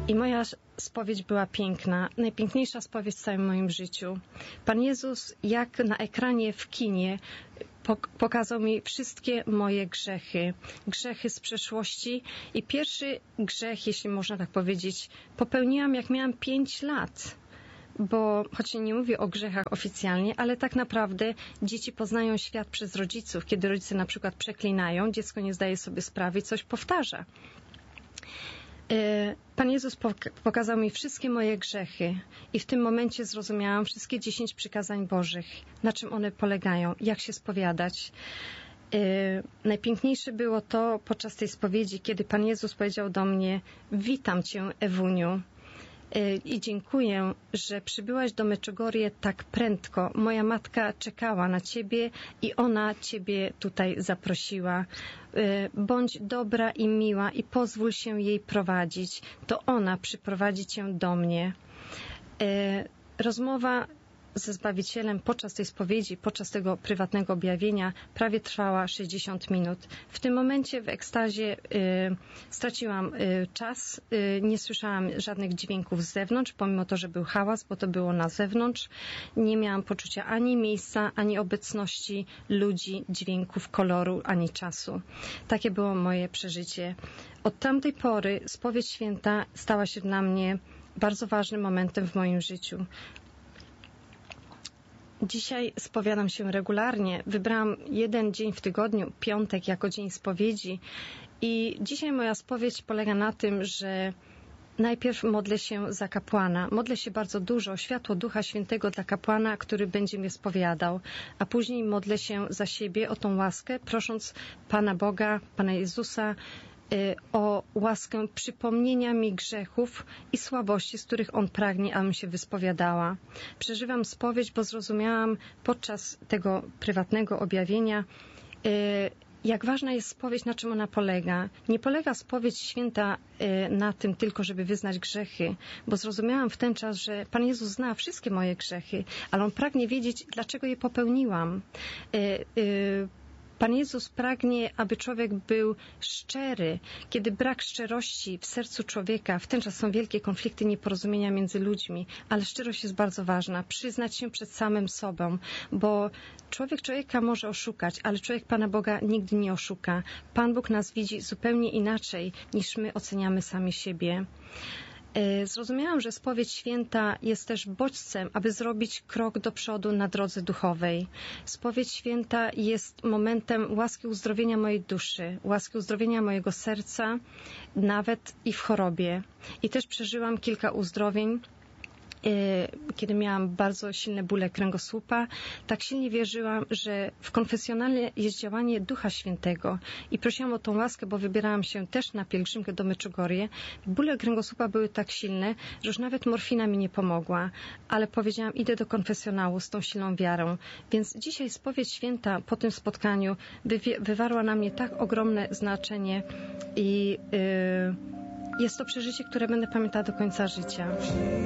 I moja spowiedź była piękna, najpiękniejsza spowiedź w całym moim życiu. Pan Jezus, jak na ekranie w kinie, pokazał mi wszystkie moje grzechy. Grzechy z przeszłości i pierwszy grzech, jeśli można tak powiedzieć, popełniłam jak miałam 5 lat. Bo choć nie mówię o grzechach oficjalnie, ale tak naprawdę dzieci poznają świat przez rodziców. Kiedy rodzice na przykład przeklinają, dziecko nie zdaje sobie sprawy i coś powtarza. Pan Jezus pokazał mi wszystkie moje grzechy i w tym momencie zrozumiałam wszystkie 10 przykazań Bożych, na czym one polegają, jak się spowiadać. Najpiękniejsze było to podczas tej spowiedzi, kiedy Pan Jezus powiedział do mnie: witam Cię, Ewuniu, i dziękuję, że przybyłaś do Meczugorje tak prędko. Moja matka czekała na Ciebie i ona Ciebie tutaj zaprosiła. Bądź dobra i miła i pozwól się jej prowadzić. To ona przyprowadzi Cię do mnie. Rozmowa ze Zbawicielem podczas tej spowiedzi, podczas tego prywatnego objawienia prawie trwała 60 minut. W tym momencie w ekstazie straciłam czas, nie słyszałam żadnych dźwięków z zewnątrz, pomimo to, że był hałas, bo to było na zewnątrz. Nie miałam poczucia ani miejsca, ani obecności ludzi, dźwięków, koloru, ani czasu. Takie było moje przeżycie. Od tamtej pory spowiedź święta stała się dla mnie bardzo ważnym momentem w moim życiu. Dzisiaj spowiadam się regularnie. Wybrałam jeden dzień w tygodniu, piątek, jako dzień spowiedzi. I dzisiaj moja spowiedź polega na tym, że najpierw modlę się za kapłana. Modlę się bardzo dużo o światło Ducha Świętego dla kapłana, który będzie mnie spowiadał. A później modlę się za siebie o tą łaskę, prosząc Pana Boga, Pana Jezusa, o łaskę przypomnienia mi grzechów i słabości, z których On pragnie, abym się wyspowiadała. Przeżywam spowiedź, bo zrozumiałam podczas tego prywatnego objawienia, jak ważna jest spowiedź, na czym ona polega. Nie polega spowiedź święta na tym tylko, żeby wyznać grzechy, bo zrozumiałam w ten czas, że Pan Jezus zna wszystkie moje grzechy, ale On pragnie wiedzieć, dlaczego je popełniłam. Pan Jezus pragnie, aby człowiek był szczery. Kiedy brak szczerości w sercu człowieka, w ten czas są wielkie konflikty, nieporozumienia między ludźmi, ale szczerość jest bardzo ważna. Przyznać się przed samym sobą, bo człowiek człowieka może oszukać, ale człowiek Pana Boga nigdy nie oszuka. Pan Bóg nas widzi zupełnie inaczej, niż my oceniamy sami siebie. Zrozumiałam, że spowiedź święta jest też bodźcem, aby zrobić krok do przodu na drodze duchowej. Spowiedź święta jest momentem łaski uzdrowienia mojej duszy, łaski uzdrowienia mojego serca, nawet i w chorobie. I też przeżyłam kilka uzdrowień, kiedy miałam bardzo silne bóle kręgosłupa. Tak silnie wierzyłam, że w konfesjonale jest działanie Ducha Świętego i prosiłam o tą łaskę, bo wybierałam się też na pielgrzymkę do Meczugorje. Bóle kręgosłupa były tak silne, że już nawet morfina mi nie pomogła, ale powiedziałam, idę do konfesjonału z tą silną wiarą. Więc dzisiaj spowiedź święta po tym spotkaniu wywarła na mnie tak ogromne znaczenie i jest to przeżycie, które będę pamiętała do końca życia.